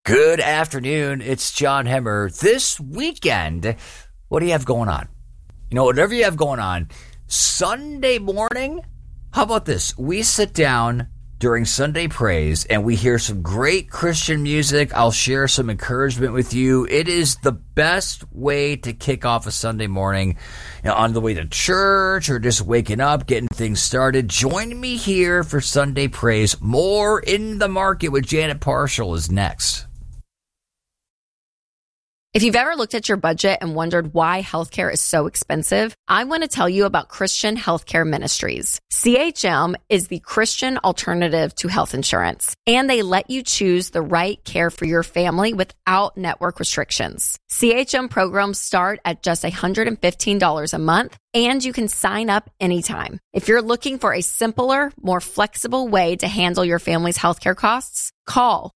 Good afternoon. It's John Hemmer. This weekend, what do you have going on? You know, whatever you have going on, Sunday morning, how about this? We sit down during Sunday praise and we hear some great Christian music. I'll share some encouragement with you. It is the best way to kick off a Sunday morning, you know, on the way to church or just waking up, getting things started. Join me here for Sunday praise. More in the Market with Janet Parshall is next. If you've ever looked at your budget and wondered why healthcare is so expensive, I want to tell you about Christian Healthcare Ministries. CHM is the Christian alternative to health insurance, and they let you choose the right care for your family without network restrictions. CHM programs start at just $115 a month, and you can sign up anytime. If you're looking for a simpler, more flexible way to handle your family's healthcare costs, call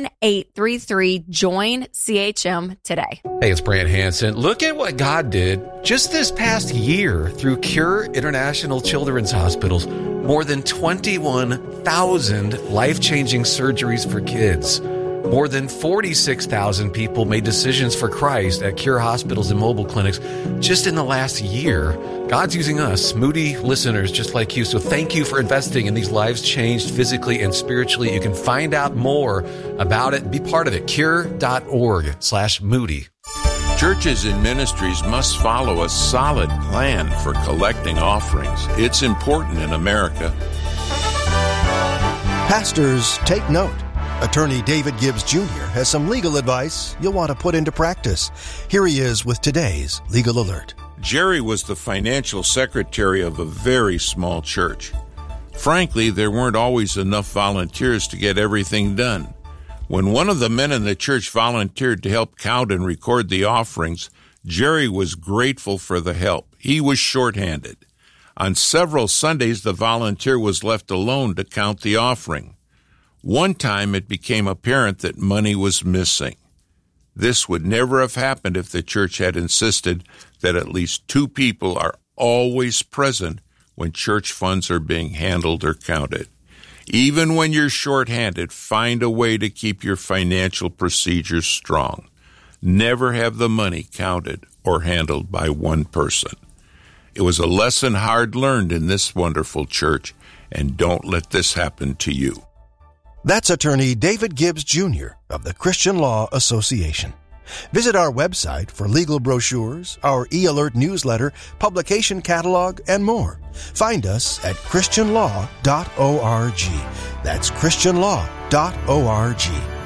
1-833-JOIN-CHM today. Hey, it's Brant Hansen. Look at what God did just this past year through Cure International Children's Hospitals. More than 21,000 life-changing surgeries for kids. More than 46,000 people made decisions for Christ at Cure hospitals and mobile clinics just in the last year. God's using us, Moody listeners just like you. So thank you for investing in these lives changed physically and spiritually. You can find out more about it and be part of it. Cure.org/Moody. Churches and ministries must follow a solid plan for collecting offerings. It's important in America. Pastors, take note. Attorney David Gibbs Jr. has some legal advice you'll want to put into practice. Here he is with today's Legal Alert. Jerry was the financial secretary of a very small church. Frankly, there weren't always enough volunteers to get everything done. When one of the men in the church volunteered to help count and record the offerings, Jerry was grateful for the help. He was shorthanded. On several Sundays, the volunteer was left alone to count the offering. One time it became apparent that money was missing. This would never have happened if the church had insisted that at least 2 people are always present when church funds are being handled or counted. Even when you're short-handed, find a way to keep your financial procedures strong. Never have the money counted or handled by one person. It was a lesson hard learned in this wonderful church, and don't let this happen to you. That's attorney David Gibbs Jr. of the Christian Law Association. Visit our website for legal brochures, our e-alert newsletter, publication catalog, and more. Find us at christianlaw.org. That's christianlaw.org.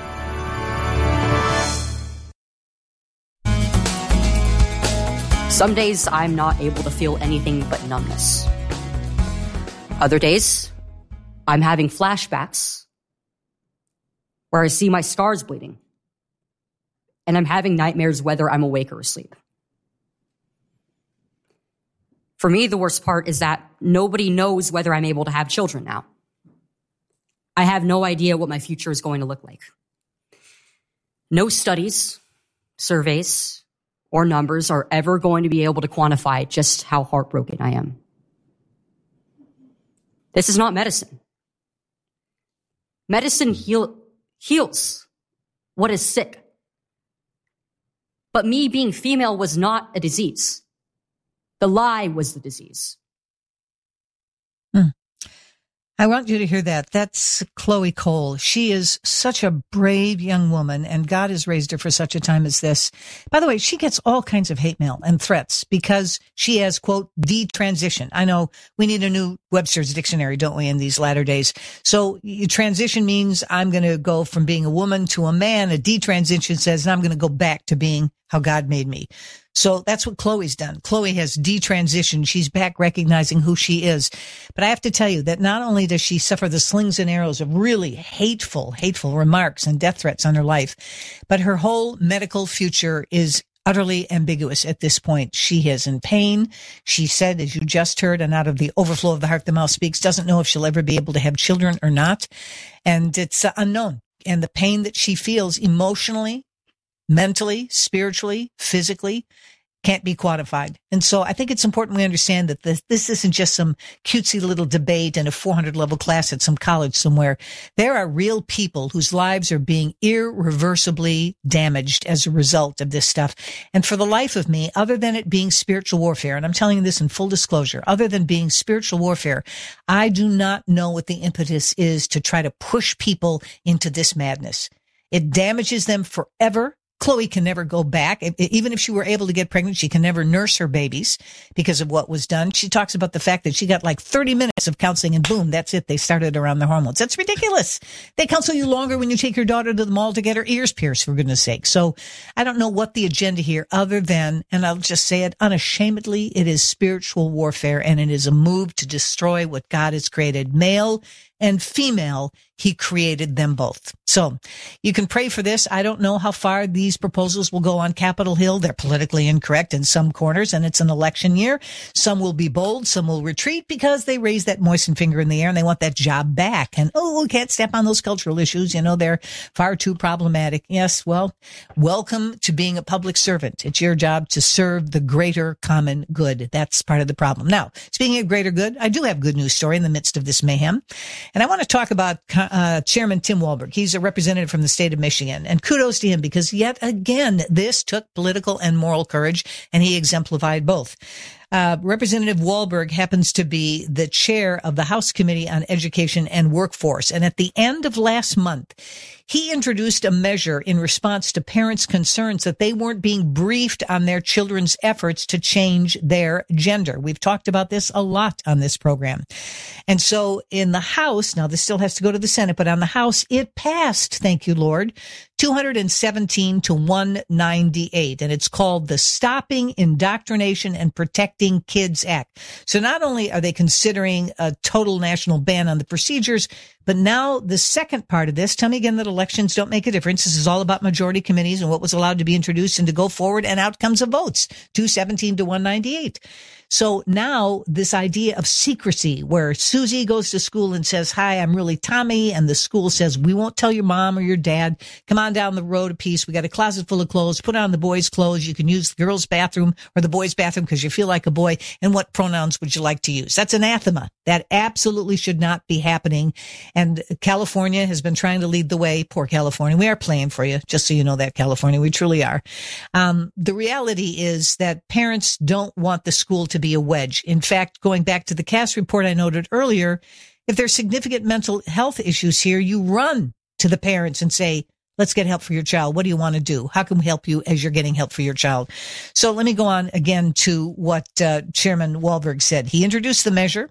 Some days I'm not able to feel anything but numbness. Other days, I'm having flashbacks where I see my scars bleeding, and I'm having nightmares whether I'm awake or asleep. For me, the worst part is that nobody knows whether I'm able to have children now. I have no idea what my future is going to look like. No studies, surveys, or numbers are ever going to be able to quantify just how heartbroken I am. This is not medicine. Medicine heals what is sick. But me being female was not a disease. The lie was the disease. I want you to hear that. That's Chloe Cole. She is such a brave young woman, and God has raised her for such a time as this. By the way, she gets all kinds of hate mail and threats because she has, quote, detransition. I know we need a new Webster's dictionary, don't we, in these latter days? So transition means I'm going to go from being a woman to a man. A detransition says, and I'm going to go back to being how God made me. So that's what Chloe's done. Chloe has detransitioned. She's back recognizing who she is. But I have to tell you that not only does she suffer the slings and arrows of really hateful remarks and death threats on her life, but her whole medical future is utterly ambiguous at this point. She is in pain. She said, as you just heard, and out of the overflow of the heart, the mouth speaks, doesn't know if she'll ever be able to have children or not. And it's unknown. And the pain that she feels emotionally, mentally, spiritually, physically, can't be quantified. And so I think it's important we understand that this isn't just some cutesy little debate in a 400-level class at some college somewhere. There are real people whose lives are being irreversibly damaged as a result of this stuff. And for the life of me, other than it being spiritual warfare, and I'm telling you this in full disclosure, other than being spiritual warfare, I do not know what the impetus is to try to push people into this madness. It damages them forever. Chloe can never go back. Even if she were able to get pregnant, she can never nurse her babies because of what was done. She talks about the fact that she got like 30 minutes of counseling and boom, that's it. They started around the hormones. That's ridiculous. They counsel you longer when you take your daughter to the mall to get her ears pierced, for goodness sake. So I don't know what the agenda here other than, and I'll just say it unashamedly, it is spiritual warfare, and it is a move to destroy what God has created. Male and female, he created them both. So you can pray for this. I don't know how far these proposals will go on Capitol Hill. They're politically incorrect in some corners, and it's an election year. Some will be bold. Some will retreat because they raise that moistened finger in the air and they want that job back. And, we can't step on those cultural issues. They're far too problematic. Yes, well, welcome to being a public servant. It's your job to serve the greater common good. That's part of the problem. Now, speaking of greater good, I do have a good news story in the midst of this mayhem. And I want to talk about Chairman Tim Walberg. He's a representative from the state of Michigan. And kudos to him because yet again, this took political and moral courage, and he exemplified both. Representative Walberg happens to be the chair of the House Committee on Education and Workforce. And at the end of last month, he introduced a measure in response to parents' concerns that they weren't being briefed on their children's efforts to change their gender. We've talked about this a lot on this program. And so in the House, now this still has to go to the Senate, but on the House, it passed, thank you, Lord, 217 to 198. And it's called the Stopping Indoctrination and Protecting Kids Act. So not only are they considering a total national ban on the procedures, but now the second part of this, tell me again that elections don't make a difference. This is all about majority committees and what was allowed to be introduced and to go forward and outcomes of votes, 217 to 198. So now this idea of secrecy where Susie goes to school and says, hi, I'm really Tommy. And the school says, we won't tell your mom or your dad. Come on down the road a piece. We got a closet full of clothes. Put on the boys' clothes. You can use the girls' bathroom or the boys' bathroom because you feel like a boy. And what pronouns would you like to use? That's anathema. That absolutely should not be happening. And California has been trying to lead the way. Poor California. We are playing for you, just so you know that, California. We truly are. The reality is that parents don't want the school to be a wedge. In fact, going back to the Cass report I noted earlier, if there's significant mental health issues here, you run to the parents and say, let's get help for your child. What do you want to do? How can we help you as you're getting help for your child? So let me go on again to what Chairman Walberg said. He introduced the measure.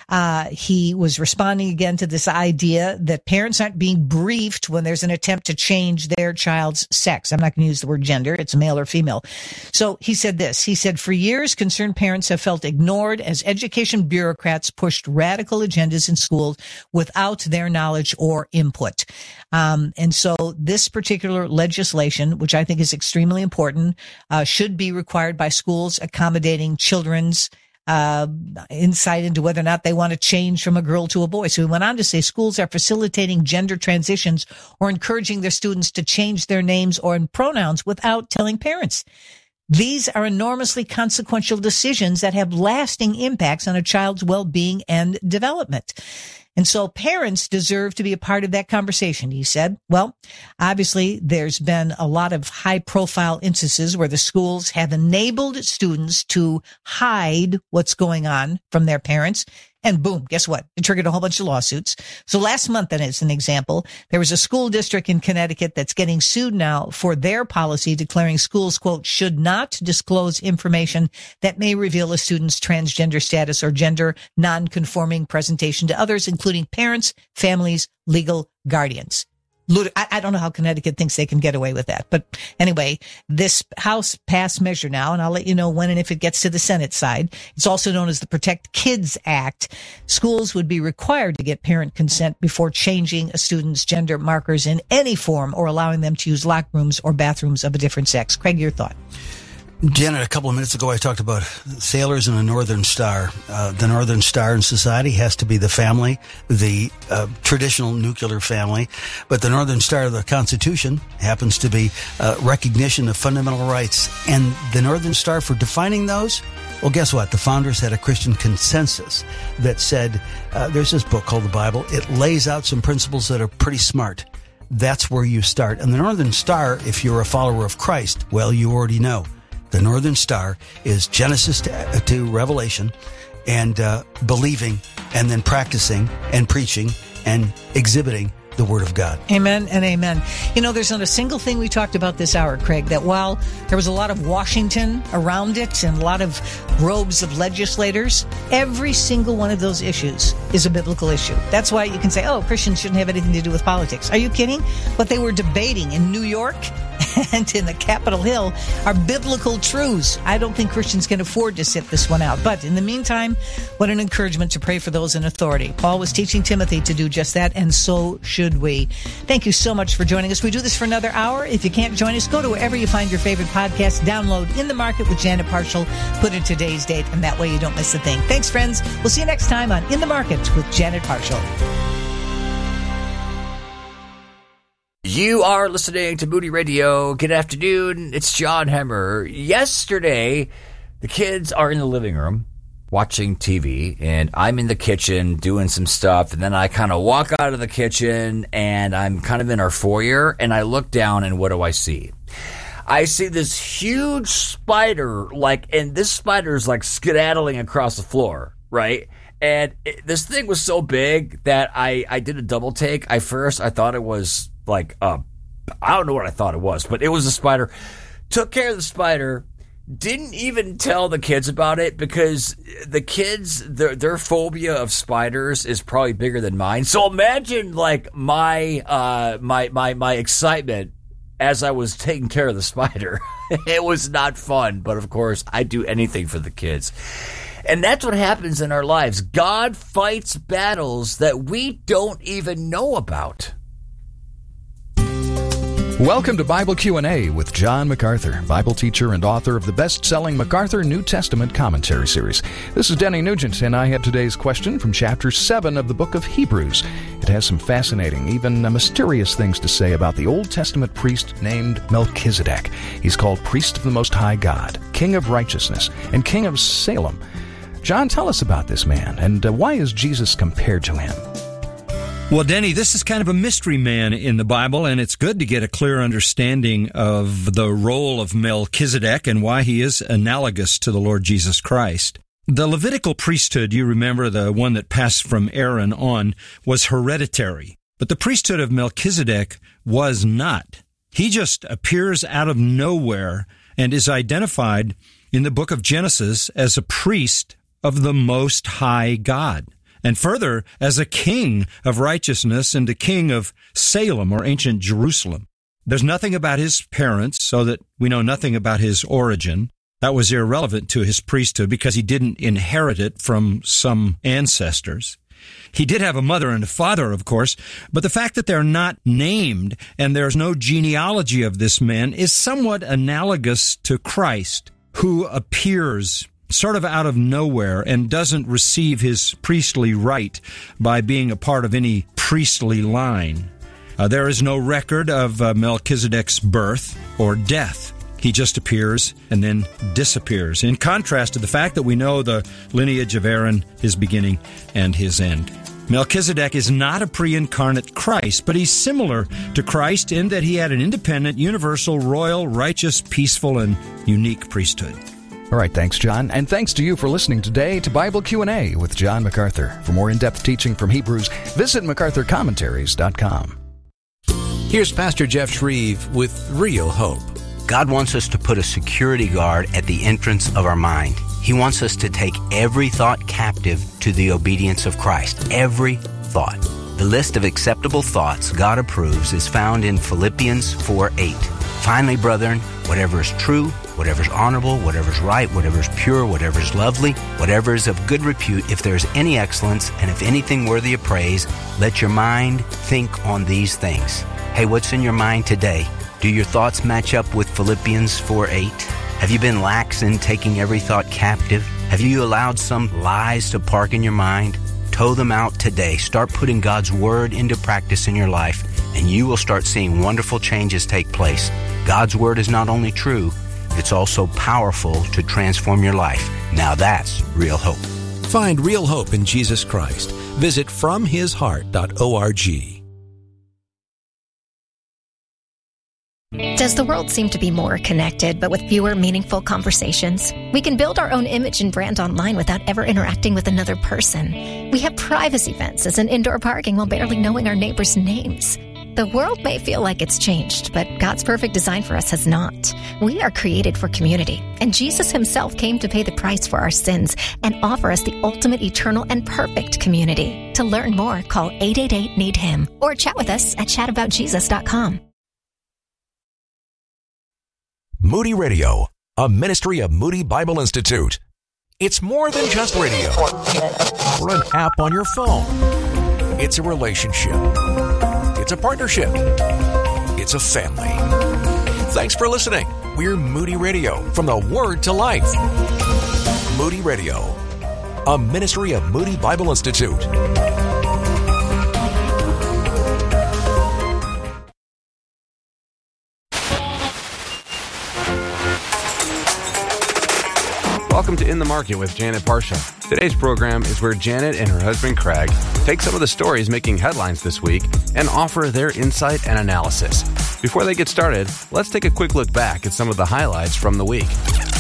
He was responding again to this idea that parents aren't being briefed when there's an attempt to change their child's sex. I'm not going to use the word gender. It's male or female. So he said this. He said, for years, concerned parents have felt ignored as education bureaucrats pushed radical agendas in schools without their knowledge or input. And so this particular legislation, which I think is extremely important, should be required by schools accommodating children's insight into whether or not they want to change from a girl to a boy. So he went on to say schools are facilitating gender transitions or encouraging their students to change their names or pronouns without telling parents. These are enormously consequential decisions that have lasting impacts on a child's well-being and development. And so parents deserve to be a part of that conversation, he said. Well, obviously, there's been a lot of high-profile instances where the schools have enabled students to hide what's going on from their parents. And boom, guess what? It triggered a whole bunch of lawsuits. So last month, and as an example, there was a school district in Connecticut that's getting sued now for their policy declaring schools, quote, should not disclose information that may reveal a student's transgender status or gender non-conforming presentation to others, including parents, families, legal guardians. I don't know how Connecticut thinks they can get away with that. But anyway, this House passed measure now, and I'll let you know when and if it gets to the Senate side. It's also known as the Protect Kids Act. Schools would be required to get parent consent before changing a student's gender markers in any form or allowing them to use locker rooms or bathrooms of a different sex. Craig, your thought? Janet, a couple of minutes ago I talked about sailors and a Northern Star. The Northern Star in society has to be the family, the traditional nuclear family, but the Northern Star of the Constitution happens to be recognition of fundamental rights. And the Northern Star, for defining those, well, guess what? The founders had a Christian consensus that said, there's this book called the Bible. It lays out some principles that are pretty smart. That's where you start. And the Northern Star, if you're a follower of Christ, well, you already know. The Northern Star is Genesis to Revelation, and believing and then practicing and preaching and exhibiting the Word of God. Amen and amen. You know, there's not a single thing we talked about this hour, Craig, that while there was a lot of Washington around it and a lot of robes of legislators, every single one of those issues is a biblical issue. That's why you can say, oh, Christians shouldn't have anything to do with politics. Are you kidding? What they were debating in New York and in the Capitol Hill are biblical truths. I don't think Christians can afford to sit this one out. But in the meantime, what an encouragement to pray for those in authority. Paul was teaching Timothy to do just that, and so should we. Thank you so much for joining us. We do this for another hour. If you can't join us, go to wherever you find your favorite podcast, download In the Market with Janet Parshall, put in today's date, and that way you don't miss a thing. Thanks, friends. We'll see you next time on In the Market with Janet Parshall. You are listening to Moody Radio. Good afternoon. It's John Hemmer. Yesterday, the kids are in the living room watching TV, and I'm in the kitchen doing some stuff, and then I kind of walk out of the kitchen, and I'm kind of in our foyer, and I look down, and what do I see? I see this huge spider, and this spider is skedaddling across the floor, right? And this thing was so big that I did a double take. I thought it was I don't know what I thought it was, but it was a spider. Took care of the spider. Didn't even tell the kids about it because the kids, their phobia of spiders is probably bigger than mine. So imagine my excitement as I was taking care of the spider. It was not fun, but of course I do anything for the kids. And that's what happens in our lives. God fights battles that we don't even know about. Welcome to Bible Q&A with John MacArthur, Bible teacher and author of the best-selling MacArthur New Testament Commentary Series. This is Denny Nugent, and I have today's question from chapter 7 of the book of Hebrews. It has some fascinating, even mysterious things to say about the Old Testament priest named Melchizedek. He's called Priest of the Most High God, King of Righteousness, and King of Salem. John, tell us about this man, and why is Jesus compared to him? Well, Denny, this is kind of a mystery man in the Bible, and it's good to get a clear understanding of the role of Melchizedek and why he is analogous to the Lord Jesus Christ. The Levitical priesthood, you remember, the one that passed from Aaron on, was hereditary. But the priesthood of Melchizedek was not. He just appears out of nowhere and is identified in the book of Genesis as a priest of the Most High God. And further, as a king of righteousness and a king of Salem, or ancient Jerusalem. There's nothing about his parents, so that we know nothing about his origin. That was irrelevant to his priesthood because he didn't inherit it from some ancestors. He did have a mother and a father, of course, but the fact that they're not named and there's no genealogy of this man is somewhat analogous to Christ, who appears sort of out of nowhere and doesn't receive his priestly right by being a part of any priestly line. There is no record of Melchizedek's birth or death. He just appears and then disappears, in contrast to the fact that we know the lineage of Aaron, his beginning and his end. Melchizedek is not a pre-incarnate Christ, but he's similar to Christ in that he had an independent, universal, royal, righteous, peaceful, and unique priesthood. All right, thanks, John. And thanks to you for listening today to Bible Q&A with John MacArthur. For more in-depth teaching from Hebrews, visit MacArthurCommentaries.com. Here's Pastor Jeff Shreve with Real Hope. God wants us to put a security guard at the entrance of our mind. He wants us to take every thought captive to the obedience of Christ. Every thought. The list of acceptable thoughts God approves is found in Philippians 4:8. Finally, brethren, whatever is true, whatever is honorable, whatever is right, whatever is pure, whatever is lovely, whatever is of good repute, if there is any excellence, and if anything worthy of praise, let your mind think on these things. Hey, what's in your mind today? Do your thoughts match up with Philippians 4:8? Have you been lax in taking every thought captive? Have you allowed some lies to park in your mind? Tow them out today. Start putting God's Word into practice in your life, and you will start seeing wonderful changes take place. God's Word is not only true, it's also powerful to transform your life. Now that's real hope. Find real hope in Jesus Christ. Visit FromHisHeart.org. Does the world seem to be more connected, but with fewer meaningful conversations? We can build our own image and brand online without ever interacting with another person. We have privacy fences and indoor parking while barely knowing our neighbors' names. The world may feel like it's changed, but God's perfect design for us has not. We are created for community, and Jesus himself came to pay the price for our sins and offer us the ultimate, eternal, and perfect community. To learn more, call 888-NEED-HIM or chat with us at chataboutjesus.com. Moody Radio, a ministry of Moody Bible Institute. It's more than just radio or an app on your phone. It's a relationship. It's a partnership. It's a family. Thanks for listening. We're Moody Radio, from the Word to Life. Moody Radio, a ministry of Moody Bible Institute. Welcome to In the Market with Janet Parsha. Today's program is where Janet and her husband Craig take some of the stories making headlines this week and offer their insight and analysis. Before they get started, let's take a quick look back at some of the highlights from the week.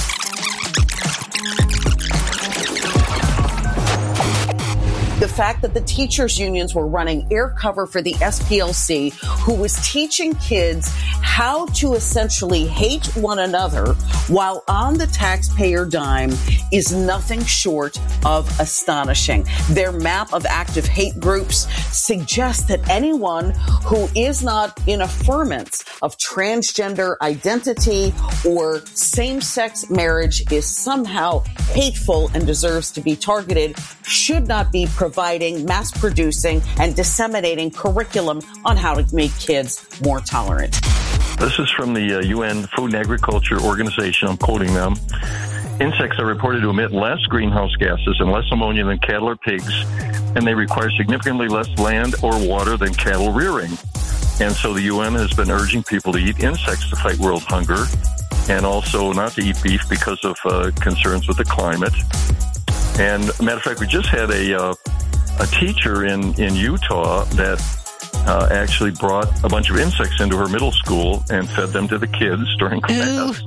The fact that the teachers' unions were running air cover for the SPLC, who was teaching kids how to essentially hate one another while on the taxpayer dime, is nothing short of astonishing. Their map of active hate groups suggests that anyone who is not in affirmance of transgender identity or same-sex marriage is somehow hateful and deserves to be targeted, should not be providing, mass producing, and disseminating curriculum on how to make kids more tolerant. This is from the UN Food and Agriculture Organization. I'm quoting them. Insects are reported to emit less greenhouse gases and less ammonia than cattle or pigs, and they require significantly less land or water than cattle rearing. And so the UN has been urging people to eat insects to fight world hunger, and also not to eat beef because of concerns with the climate. And matter of fact, we just had a teacher in Utah that actually brought a bunch of insects into her middle school and fed them to the kids during class.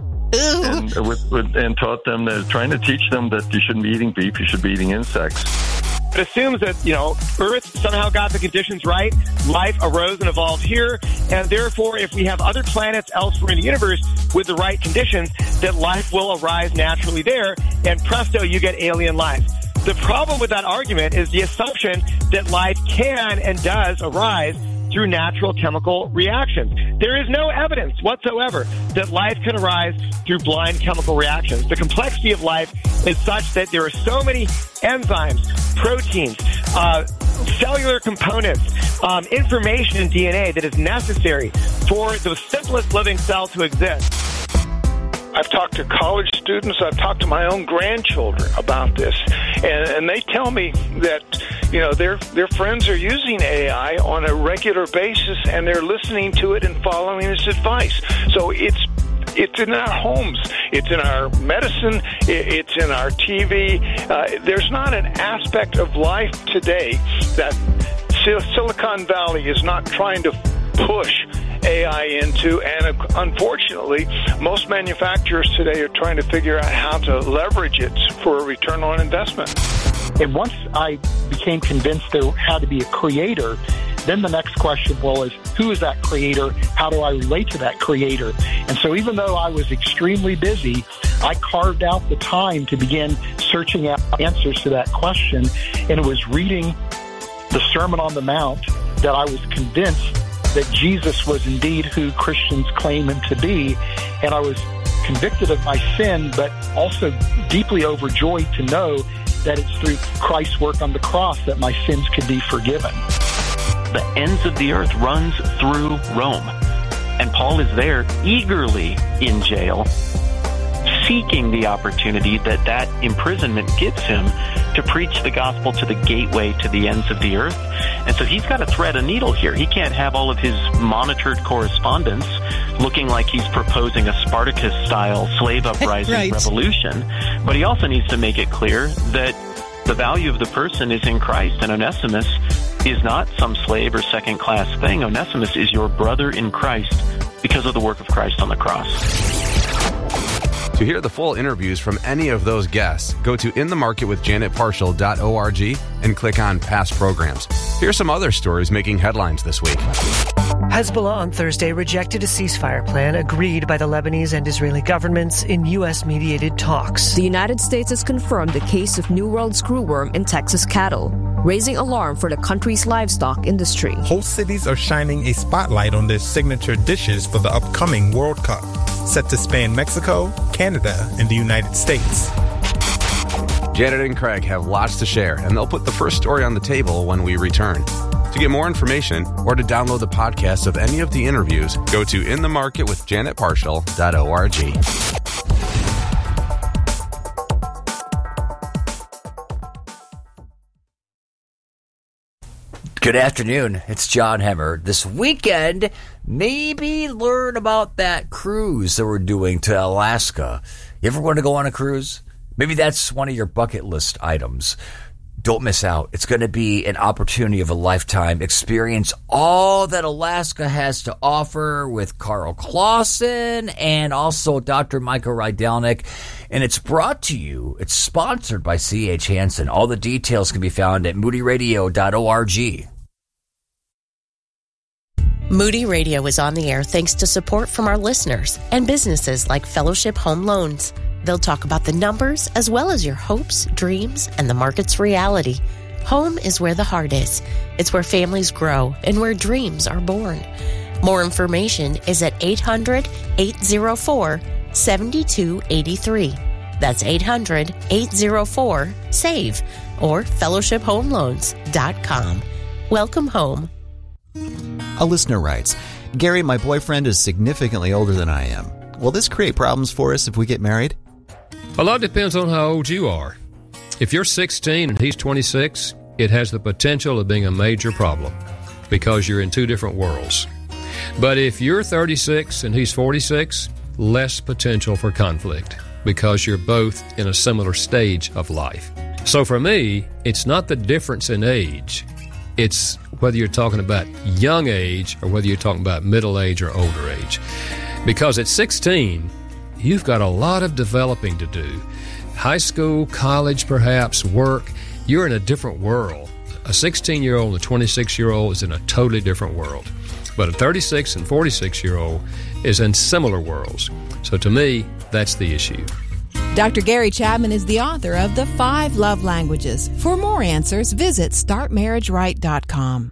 And taught them that, trying to teach them that you shouldn't be eating beef, you should be eating insects. It assumes that, Earth somehow got the conditions right, life arose and evolved here, and therefore if we have other planets elsewhere in the universe with the right conditions, that life will arise naturally there, and presto, you get alien life. The problem with that argument is the assumption that life can and does arise through natural chemical reactions. There is no evidence whatsoever that life can arise through blind chemical reactions. The complexity of life is such that there are so many enzymes, proteins, cellular components, information in DNA that is necessary for the simplest living cell to exist. I've talked to college students. I've talked to my own grandchildren about this, and they tell me that their friends are using AI on a regular basis, and they're listening to it and following its advice. So it's in our homes, it's in our medicine, it's in our TV. There's not an aspect of life today that Silicon Valley is not trying to push AI into, and unfortunately, most manufacturers today are trying to figure out how to leverage it for a return on investment. And once I became convinced there had to be a creator, then the next question, is who is that creator? How do I relate to that creator? And so even though I was extremely busy, I carved out the time to begin searching out answers to that question. And it was reading the Sermon on the Mount that I was convinced that Jesus was indeed who Christians claim him to be. And I was convicted of my sin, but also deeply overjoyed to know that it's through Christ's work on the cross that my sins could be forgiven. The ends of the earth runs through Rome. And Paul is there eagerly in jail, seeking the opportunity that imprisonment gives him to preach the gospel to the gateway to the ends of the earth. And so he's got to thread a needle here. He can't have all of his monitored correspondence looking like he's proposing a Spartacus-style slave uprising revolution. But he also needs to make it clear that the value of the person is in Christ. And Onesimus is not some slave or second-class thing. Onesimus is your brother in Christ because of the work of Christ on the cross. To hear the full interviews from any of those guests, go to inthemarketwithjanetparshall.org and click on past programs. Here's some other stories making headlines this week. Hezbollah on Thursday rejected a ceasefire plan agreed by the Lebanese and Israeli governments in U.S.-mediated talks. The United States has confirmed the case of New World screwworm in Texas cattle, raising alarm for the country's livestock industry. Host cities are shining a spotlight on their signature dishes for the upcoming World Cup, set to span Mexico, Canada, and the United States. Janet and Craig have lots to share, and they'll put the first story on the table when we return. To get more information or to download the podcast of any of the interviews, go to inthemarketwithjanetparshall.org. Good afternoon. It's John Hemmer. This weekend, maybe learn about that cruise that we're doing to Alaska. You ever want to go on a cruise? Maybe that's one of your bucket list items. Don't miss out. It's going to be an opportunity of a lifetime. Experience all that Alaska has to offer with Carl Clausen and also Dr. Michael Rydelnik. And it's brought to you, it's sponsored by C.H. Hansen. All the details can be found at moodyradio.org. Moody Radio is on the air thanks to support from our listeners and businesses like Fellowship Home Loans. They'll talk about the numbers as well as your hopes, dreams, and the market's reality. Home is where the heart is. It's where families grow and where dreams are born. More information is at 800-804-7283. That's 800-804-SAVE or fellowshiphomeloans.com. Welcome home. A listener writes, Gary, my boyfriend is significantly older than I am. Will this create problems for us if we get married? A lot depends on how old you are. If you're 16 and he's 26, it has the potential of being a major problem because you're in two different worlds. But if you're 36 and he's 46, less potential for conflict because you're both in a similar stage of life. So for me, it's not the difference in age. It's whether you're talking about young age or whether you're talking about middle age or older age. Because at 16, you've got a lot of developing to do. High school, college, perhaps, work, you're in a different world. A 16-year-old and a 26-year-old is in a totally different world. But a 36 and 46-year-old is in similar worlds. So to me, that's the issue. Dr. Gary Chapman is the author of The 5 Love Languages. For more answers, visit StartMarriageRight.com.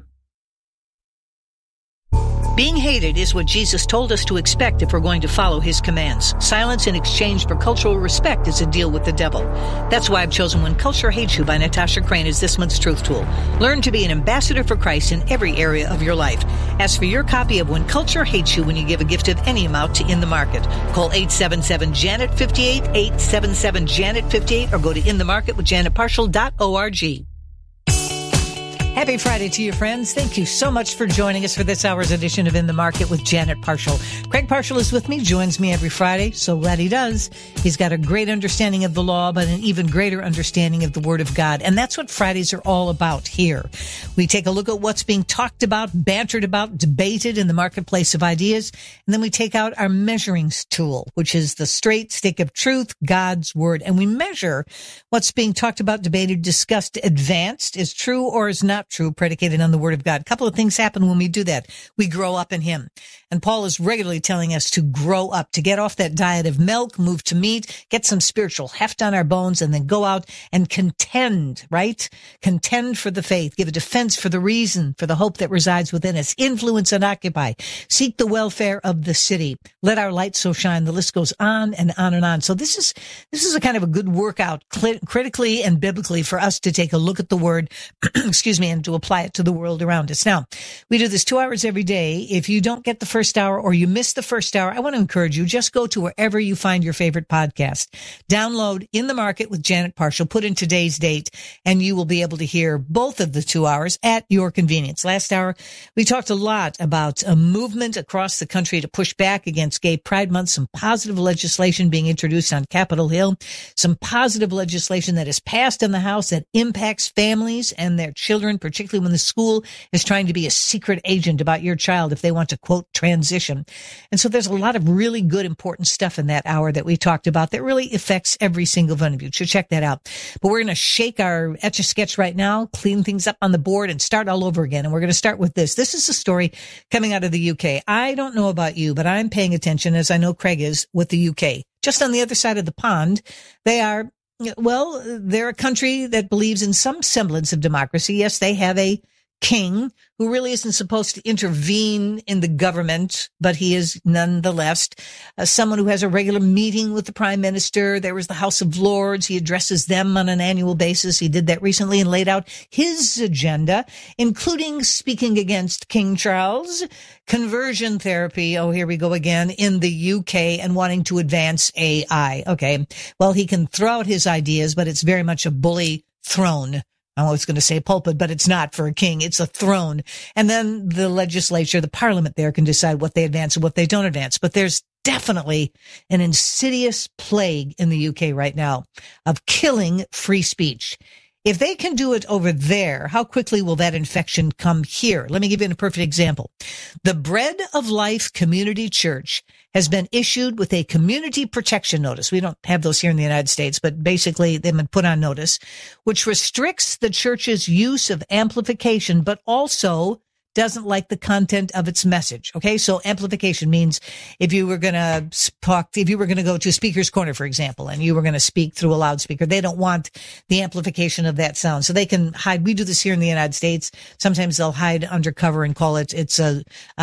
Being hated is what Jesus told us to expect if we're going to follow his commands. Silence in exchange for cultural respect is a deal with the devil. That's why I've chosen When Culture Hates You by Natasha Crane as this month's Truth Tool. Learn to be an ambassador for Christ in every area of your life. Ask for your copy of When Culture Hates You when you give a gift of any amount to In the Market. Call 877-JANET-58, 877-JANET-58, or go to inthemarketwithjanetparshall.org. Happy Friday to you, friends. Thank you so much for joining us for this hour's edition of In the Market with Janet Parshall. Craig Parshall is with me, joins me every Friday. So glad he does. He's got a great understanding of the law, but an even greater understanding of the Word of God. And that's what Fridays are all about here. We take a look at what's being talked about, bantered about, debated in the marketplace of ideas. And then we take out our measuring tool, which is the straight stick of truth, God's Word. And we measure what's being talked about, debated, discussed, advanced, is true or is not true, predicated on the Word of God. A couple of things happen when we do that. We grow up in Him. And Paul is regularly telling us to grow up, to get off that diet of milk, move to meat, get some spiritual heft on our bones, and then go out and contend, right? Contend for the faith. Give a defense for the reason, for the hope that resides within us. Influence and occupy. Seek the welfare of the city. Let our light so shine. The list goes on and on and on. So this is a kind of a good workout critically and biblically for us to take a look at the Word, excuse me, and to apply it to the world around us. Now, we do this 2 hours every day. If you don't get the first hour or you miss the first hour, I want to encourage you, just go to wherever you find your favorite podcast. Download In the Market with Janet Parshall, put in today's date, and you will be able to hear both of the 2 hours at your convenience. Last hour, we talked a lot about a movement across the country to push back against Gay Pride Month, some positive legislation being introduced on Capitol Hill, some positive legislation that is passed in the House that impacts families and their children, particularly when the school is trying to be a secret agent about your child if they want to, quote, transition. And so there's a lot of really good, important stuff in that hour that we talked about that really affects every single one of you. So check that out. But we're going to shake our Etch-a-Sketch right now, clean things up on the board, and start all over again. And we're going to start with this. This is a story coming out of the UK. I don't know about you, but I'm paying attention, as I know Craig is, with the UK. Just on the other side of the pond, they're a country that believes in some semblance of democracy. Yes, they have a king who really isn't supposed to intervene in the government, but he is nonetheless someone who has a regular meeting with the prime minister. There was the House of Lords. He addresses them on an annual basis. He did that recently and laid out his agenda, including speaking against King Charles, conversion therapy. Oh, here we go again in the UK, and wanting to advance AI. Okay. Well, he can throw out his ideas, but it's very much a bully throne. I was going to say pulpit, but it's not for a king. It's a throne. And then the legislature, the parliament there can decide what they advance and what they don't advance. But there's definitely an insidious plague in the UK right now of killing free speech. If they can do it over there, how quickly will that infection come here? Let me give you a perfect example. The Bread of Life Community Church has been issued with a community protection notice. We don't have those here in the United States, but basically they've been put on notice, which restricts the church's use of amplification, but also doesn't like the content of its message. Okay. So amplification means if you were going to go to Speaker's Corner, for example, and you were going to speak through a loudspeaker, they don't want the amplification of that sound. So they can hide. We do this here in the United States. Sometimes they'll hide undercover and call it's a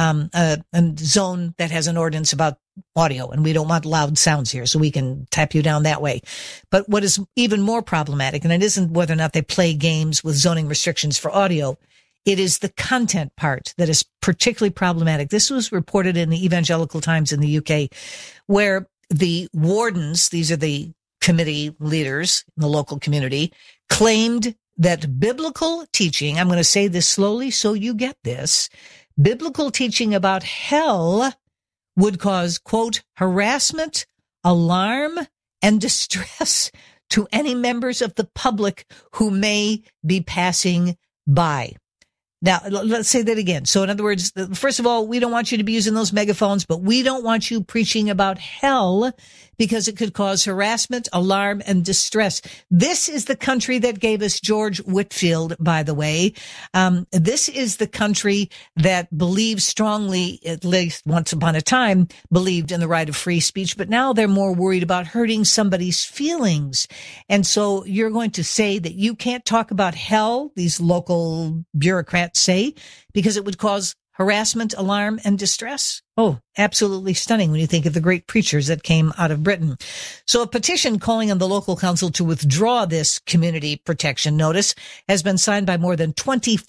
zone that has an ordinance about audio, and we don't want loud sounds here, so we can tap you down that way. But what is even more problematic, and it isn't whether or not they play games with zoning restrictions for audio, it is the content part that is particularly problematic. This was reported in the Evangelical Times in the UK, where the wardens, these are the committee leaders in the local community, claimed that biblical teaching, I'm going to say this slowly so you get this, biblical teaching about hell would cause, quote, harassment, alarm, and distress to any members of the public who may be passing by. Now, let's say that again. So in other words, first of all, we don't want you to be using those megaphones, but we don't want you preaching about hell because it could cause harassment, alarm, and distress. This is the country that gave us George Whitefield, by the way. This is the country that believes strongly, at least once upon a time, believed in the right of free speech, but now they're more worried about hurting somebody's feelings. And so you're going to say that you can't talk about hell, these local bureaucrats say, because it would cause harassment, alarm, and distress. Oh, absolutely stunning when you think of the great preachers that came out of Britain. So a petition calling on the local council to withdraw this community protection notice has been signed by more than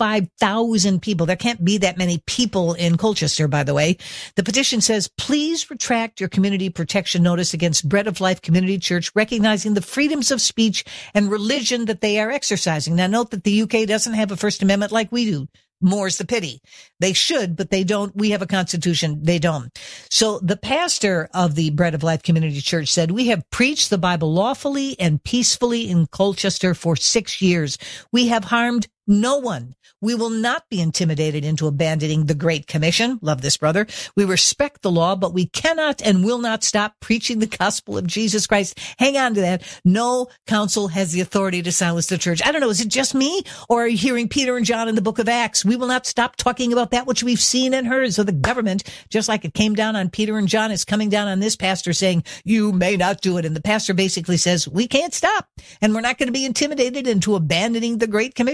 25,000 people. There can't be that many people in Colchester, by the way. The petition says, please retract your community protection notice against Bread of Life Community Church, recognizing the freedoms of speech and religion that they are exercising. Now, note that the UK doesn't have a First Amendment like we do. More's the pity. They should, but they don't. We have a constitution. They don't. So the pastor of the Bread of Life Community Church said, we have preached the Bible lawfully and peacefully in Colchester for 6 years. We have harmed no one. We will not be intimidated into abandoning the Great Commission. Love this, brother. We respect the law, but we cannot and will not stop preaching the gospel of Jesus Christ. Hang on to that. No council has the authority to silence the church. I don't know. Is it just me, or are you hearing Peter and John in the book of Acts? We will not stop talking about that which we've seen and heard. So the government, just like it came down on Peter and John, is coming down on this pastor saying, you may not do it. And the pastor basically says, we can't stop, and we're not going to be intimidated into abandoning the Great Commission.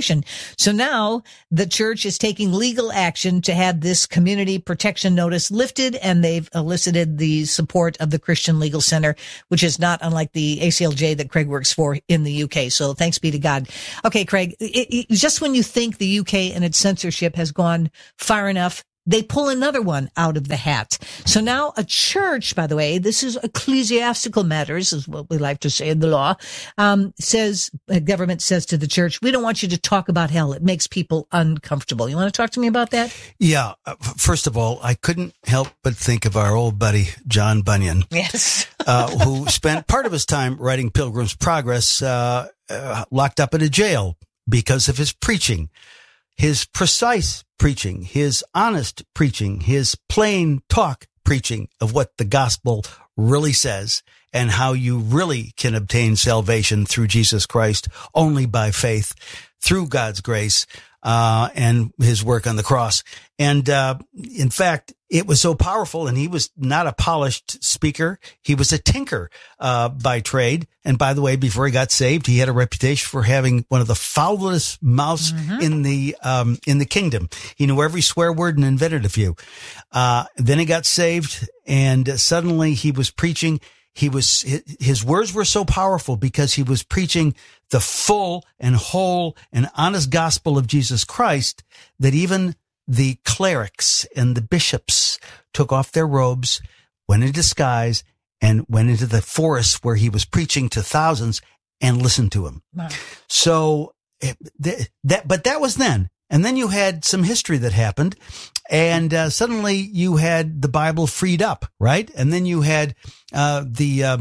So now the church is taking legal action to have this community protection notice lifted, and they've elicited the support of the Christian Legal Center, which is not unlike the ACLJ that Craig works for in the UK. So thanks be to God. Okay, Craig, just when you think the UK and its censorship has gone far enough, they pull another one out of the hat. So now a church, by the way, this is ecclesiastical matters, is what we like to say in the law, government says to the church, we don't want you to talk about hell. It makes people uncomfortable. You want to talk to me about that? Yeah. First of all, I couldn't help but think of our old buddy, John Bunyan. Yes. Who spent part of his time writing Pilgrim's Progress, locked up in a jail because of his preaching. His precise preaching, his honest preaching, his plain talk preaching of what the gospel really says and how you really can obtain salvation through Jesus Christ only by faith through God's grace, and his work on the cross. And, in fact, it was so powerful, and he was not a polished speaker. He was a tinker, by trade. And by the way, before he got saved, he had a reputation for having one of the foulest mouths in the kingdom. He knew every swear word and invented a few. Then he got saved, and suddenly he was preaching. His words were so powerful because he was preaching the full and whole and honest gospel of Jesus Christ that even the clerics and the bishops took off their robes, went in disguise, and went into the forest where he was preaching to thousands and listened to him. Wow. So but that was then. And then you had some history that happened, and suddenly you had the Bible freed up, right? And then you had the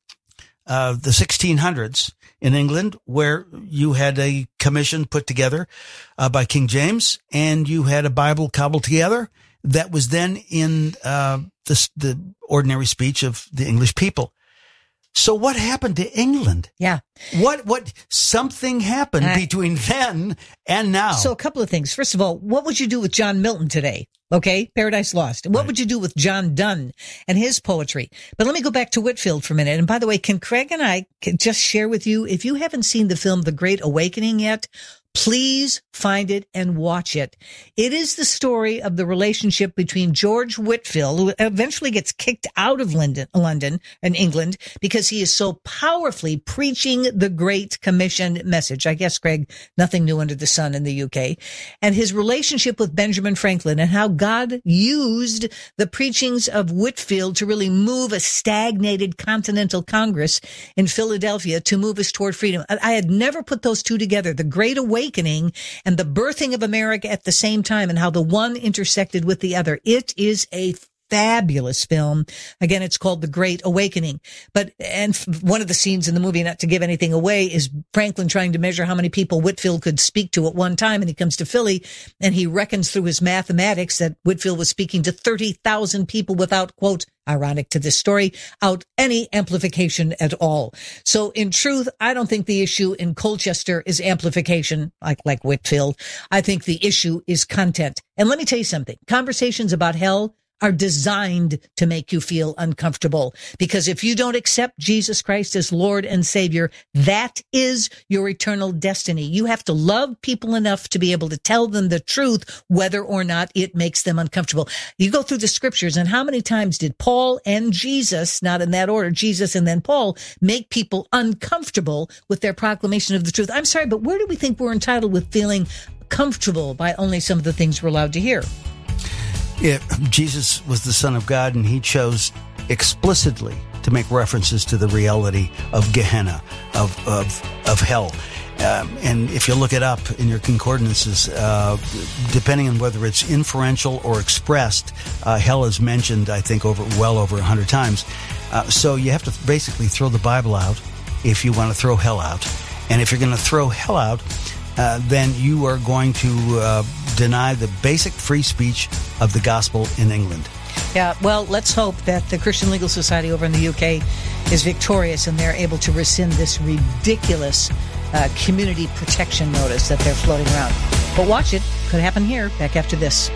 1600s in England, where you had a commission put together by King James, and you had a Bible cobbled together that was then in the ordinary speech of the English people. So what happened to England? Yeah. What something happened between then and now. So a couple of things. First of all, what would you do with John Milton today? Okay. Paradise Lost. What would you do with John Donne and his poetry? But let me go back to Whitefield for a minute. And by the way, can Craig and I just share with you, if you haven't seen the film The Great Awakening yet, please find it and watch it. It is the story of the relationship between George Whitefield, who eventually gets kicked out of London and England because he is so powerfully preaching the Great Commission message. I guess, Greg, nothing new under the sun in the UK. And his relationship with Benjamin Franklin and how God used the preachings of Whitefield to really move a stagnated Continental Congress in Philadelphia to move us toward freedom. I had never put those two together. The Great Awakening and the birthing of America at the same time, and how the one intersected with the other. It is a fabulous film. Again, it's called The Great Awakening. And one of the scenes in the movie, not to give anything away, is Franklin trying to measure how many people Whitefield could speak to at one time. And he comes to Philly and he reckons through his mathematics that Whitefield was speaking to 30,000 people without, quote, ironic to this story, out any amplification at all. So in truth, I don't think the issue in Colchester is amplification like Whitefield. I think the issue is content. And let me tell you something. Conversations about hell are designed to make you feel uncomfortable, because if you don't accept Jesus Christ as Lord and Savior, that is your eternal destiny. You have to love people enough to be able to tell them the truth, whether or not it makes them uncomfortable. You go through the scriptures, and how many times did Paul and Jesus, not in that order, Jesus and then Paul, make people uncomfortable with their proclamation of the truth? I'm sorry, but where do we think we're entitled with feeling comfortable by only some of the things we're allowed to hear? Jesus was the Son of God, and he chose explicitly to make references to the reality of Gehenna, of hell. And if you look it up in your concordances, depending on whether it's inferential or expressed, hell is mentioned, I think, well over 100 times. So you have to basically throw the Bible out if you want to throw hell out. And if you're going to throw hell out, then you are going to deny the basic free speech of the gospel in England. Yeah, well, let's hope that the Christian Legal Society over in the UK is victorious and they're able to rescind this ridiculous community protection notice that they're floating around. But watch it. Could happen here. Back after this.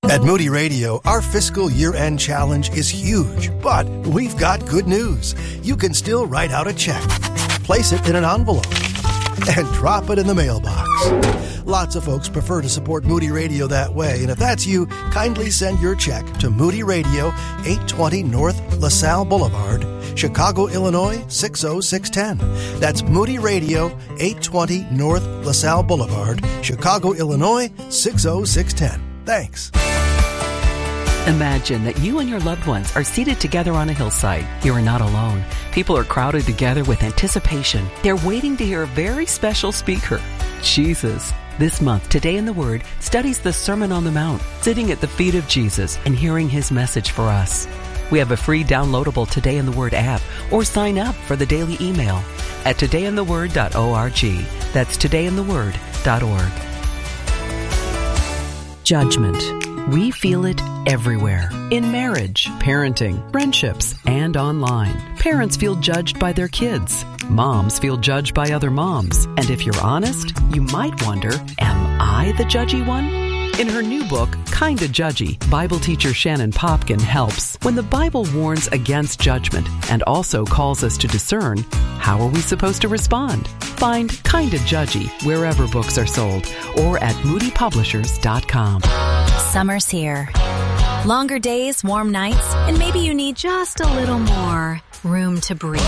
At Moody Radio, our fiscal year-end challenge is huge, but we've got good news. You can still write out a check, place it in an envelope, and drop it in the mailbox. Lots of folks prefer to support Moody Radio that way, and if that's you, kindly send your check to Moody Radio, 820 North LaSalle Boulevard, Chicago, Illinois, 60610. That's Moody Radio, 820 North LaSalle Boulevard, Chicago, Illinois, 60610. Thanks. Imagine that you and your loved ones are seated together on a hillside. You are not alone. People are crowded together with anticipation. They're waiting to hear a very special speaker, Jesus. This month, Today in the Word studies the Sermon on the Mount, sitting at the feet of Jesus and hearing his message for us. We have a free downloadable Today in the Word app, or sign up for the daily email at todayintheword.org. That's todayintheword.org. Judgment. We feel it everywhere. In marriage, parenting, friendships, and online. Parents feel judged by their kids. Moms feel judged by other moms. And if you're honest, you might wonder, am I the judgy one? In her new book, Kinda Judgy, Bible teacher Shannon Popkin helps. When the Bible warns against judgment and also calls us to discern, how are we supposed to respond? Find Kinda Judgy wherever books are sold or at moodypublishers.com. Summer's here. Longer days, warm nights, and maybe you need just a little more room to breathe.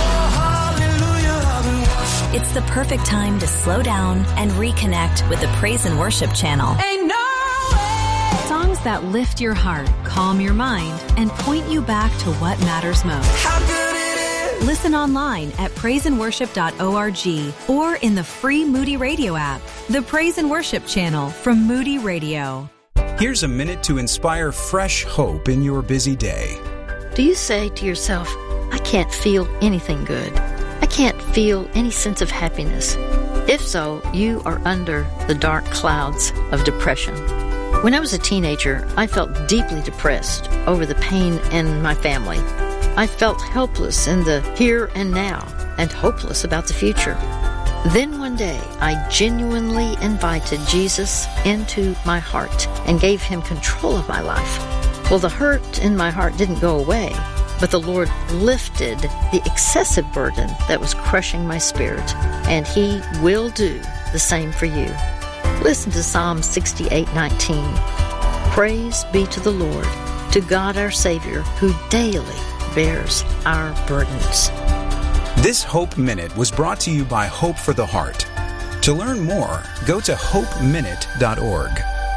It's the perfect time to slow down and reconnect with the Praise and Worship channel. Songs that lift your heart, calm your mind, and point you back to what matters most. Listen online at praiseandworship.org or in the free Moody Radio app. The Praise and Worship channel from Moody Radio. Here's a minute to inspire fresh hope in your busy day. Do you say to yourself, I can't feel anything good? I can't feel any sense of happiness. If so, you are under the dark clouds of depression. When I was a teenager, I felt deeply depressed over the pain in my family. I felt helpless in the here and now and hopeless about the future. Then one day, I genuinely invited Jesus into my heart and gave him control of my life. Well, the hurt in my heart didn't go away, but the Lord lifted the excessive burden that was crushing my spirit, and he will do the same for you. Listen to Psalm 68:19. Praise be to the Lord, to God our Savior, who daily bears our burdens. This Hope Minute was brought to you by Hope for the Heart. To learn more, go to hopeminute.org.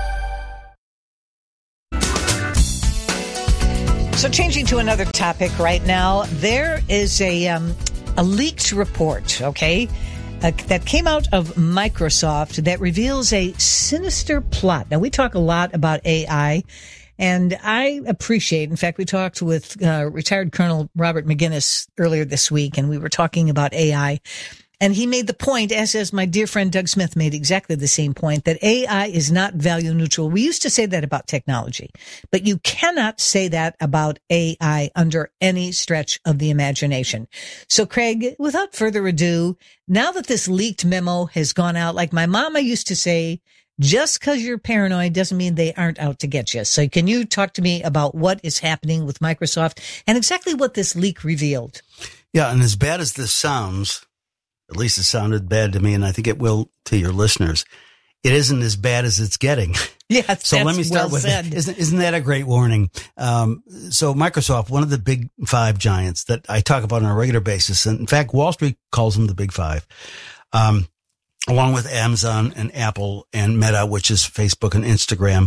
So changing to another topic right now, there is a leaked report, that came out of Microsoft that reveals a sinister plot. Now, we talk a lot about AI, and I appreciate, in fact, we talked with retired Colonel Robert McGinnis earlier this week, and we were talking about AI. And he made the point, as my dear friend Doug Smith made exactly the same point, that AI is not value neutral. We used to say that about technology, but you cannot say that about AI under any stretch of the imagination. So, Craig, without further ado, now that this leaked memo has gone out, like my mama used to say, just because you're paranoid doesn't mean they aren't out to get you. So can you talk to me about what is happening with Microsoft and exactly what this leak revealed? Yeah, and as bad as this sounds, at least it sounded bad to me, and I think it will to your listeners, it isn't as bad as it's getting. Yeah, so let me start with it. Isn't that a great warning? So Microsoft, one of the big five giants that I talk about on a regular basis, and in fact, Wall Street calls them the big five, along with Amazon and Apple and Meta, which is Facebook and Instagram.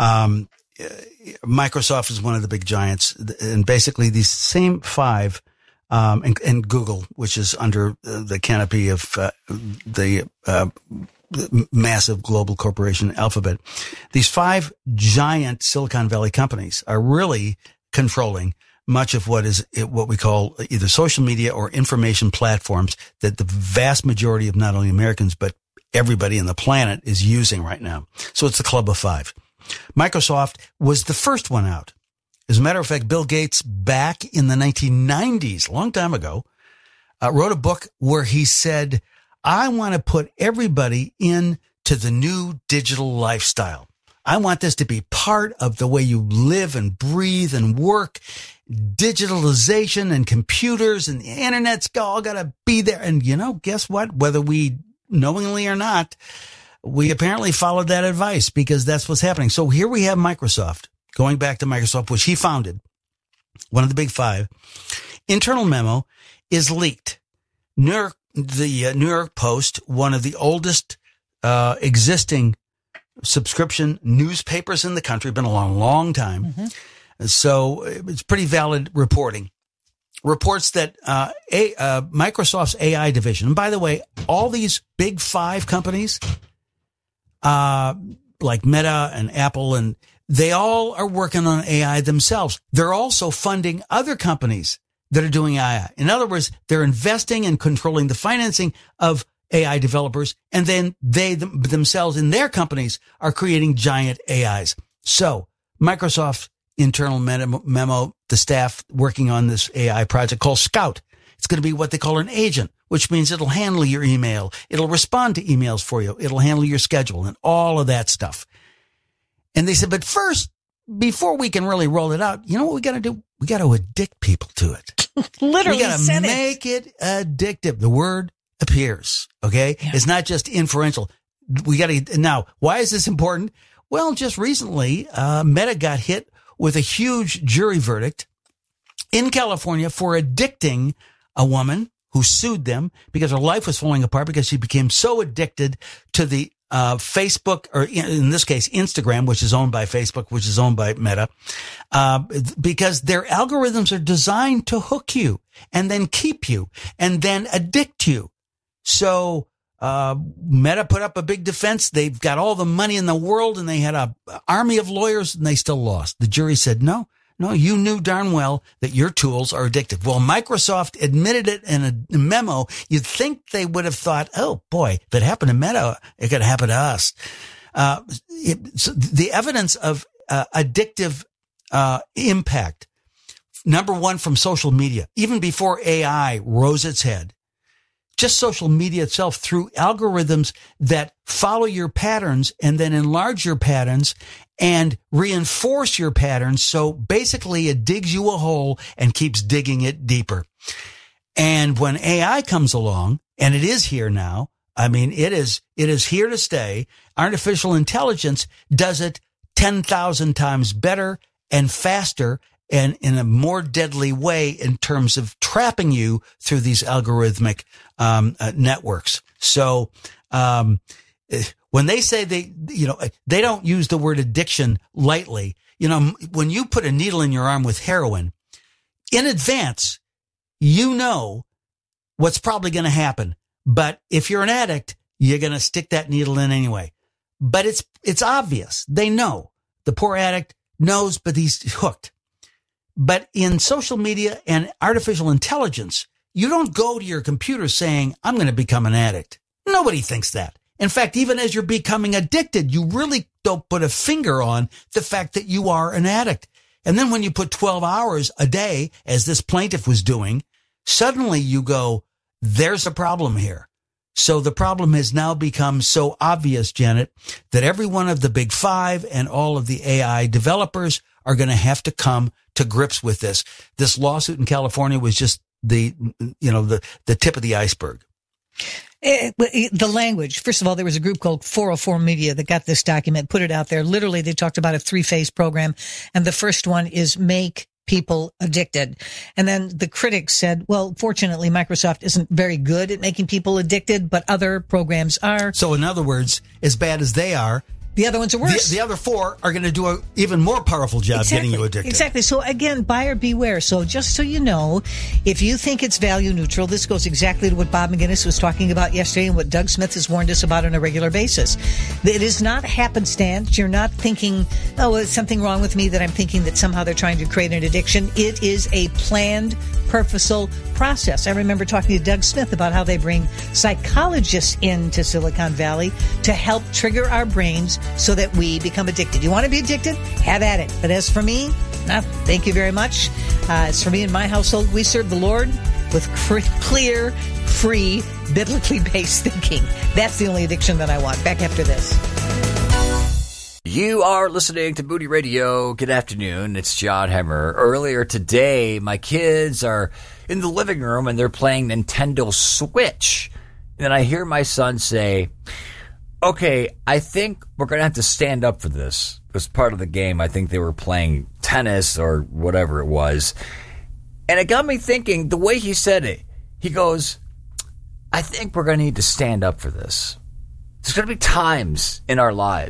Microsoft is one of the big giants, and basically these same five, and Google, which is under the canopy of the massive global corporation Alphabet. These five giant Silicon Valley companies are really controlling much of what we call either social media or information platforms that the vast majority of not only Americans, but everybody on the planet is using right now. So it's the club of five. Microsoft was the first one out. As a matter of fact, Bill Gates, back in the 1990s, a long time ago, wrote a book where he said, I want to put everybody into the new digital lifestyle. I want this to be part of the way you live and breathe and work. Digitalization and computers and the internet's all got to be there. And guess what? Whether we knowingly or not, we apparently followed that advice because that's what's happening. So here we have Microsoft, going back to Microsoft, which he founded, one of the big five. Internal memo is leaked. The New York Post, one of the oldest existing subscription newspapers in the country, been along a long time. Mm-hmm. So it's pretty valid reporting. Reports that Microsoft's AI division, and by the way, all these big five companies, like Meta and Apple, and they all are working on AI themselves. They're also funding other companies that are doing AI. In other words, they're investing and controlling the financing of AI developers, and then they themselves in their companies are creating giant AIs. So Microsoft internal memo, the staff working on this AI project called Scout. It's going to be what they call an agent, which means it'll handle your email. It'll respond to emails for you. It'll handle your schedule and all of that stuff. And they said, but first, before we can really roll it out, you know what we got to do? We got to addict people to it. Literally, we got to make it addictive. The word appears. Okay. Yeah. It's not just inferential. We got to, now, why is this important? Well, just recently, Meta got hit with a huge jury verdict in California for addicting a woman who sued them because her life was falling apart because she became so addicted to the Facebook, or in this case, Instagram, which is owned by Facebook, which is owned by Meta, because their algorithms are designed to hook you and then keep you and then addict you. So Meta put up a big defense. They've got all the money in the world and they had an army of lawyers and they still lost. The jury said, no, you knew darn well that your tools are addictive. Well, Microsoft admitted it in a memo. You'd think they would have thought, oh boy, if it happened to Meta, it could happen to us. So the evidence of addictive impact, number one, from social media, even before AI rose its head. Just social media itself, through algorithms that follow your patterns and then enlarge your patterns and reinforce your patterns. So basically it digs you a hole and keeps digging it deeper. And when AI comes along, and it is here now, I mean, it is here to stay. Artificial intelligence does it 10,000 times better and faster and in a more deadly way in terms of trapping you through these algorithmic networks. So when they say they don't use the word addiction lightly. When you put a needle in your arm with heroin, in advance, you know what's probably going to happen. But if you're an addict, you're going to stick that needle in anyway. But it's obvious. They know. The poor addict knows, but he's hooked. But in social media and artificial intelligence, you don't go to your computer saying, I'm going to become an addict. Nobody thinks that. In fact, even as you're becoming addicted, you really don't put a finger on the fact that you are an addict. And then when you put 12 hours a day, as this plaintiff was doing, suddenly you go, there's a problem here. So the problem has now become so obvious, Janet, that every one of the big five and all of the AI developers are going to have to come to grips with this. This lawsuit in California was just the tip of the iceberg. The language. First of all, there was a group called 404 Media that got this document, put it out there. Literally, they talked about a 3-phase program. And the first one is make people addicted. And then the critics said, well, fortunately, Microsoft isn't very good at making people addicted, but other programs are. So in other words, as bad as they are, the other ones are worse. The other four are going to do an even more powerful job getting you addicted. Exactly. So again, buyer beware. So just so you know, if you think it's value neutral, this goes exactly to what Bob McGinnis was talking about yesterday and what Doug Smith has warned us about on a regular basis. It is not happenstance. You're not thinking, oh, it's something wrong with me that I'm thinking that somehow they're trying to create an addiction. It is a planned, purposeful process. I remember talking to Doug Smith about how they bring psychologists into Silicon Valley to help trigger our brains so that we become addicted. You want to be addicted? Have at it. But as for me, thank you very much. As for me and my household, we serve the Lord with clear, free, biblically based thinking. That's the only addiction that I want. Back after this. You are listening to Moody Radio. Good afternoon. It's John Hemmer. Earlier today, my kids are in the living room and they're playing Nintendo Switch. And then I hear my son say, okay, I think we're going to have to stand up for this. It was part of the game. I think they were playing tennis or whatever it was. And it got me thinking, the way he said it, he goes, I think we're going to need to stand up for this. There's going to be times in our lives